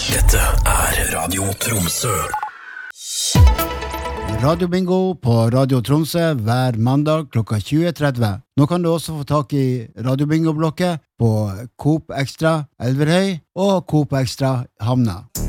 Dette Radio Tromsø. Radio Bingo på Radio Tromsø hver mandag klokka 20.30. Nå kan du også få tak i Radio Bingo-blokket på Coop Extra Elverhøy og Coop Extra Hamna.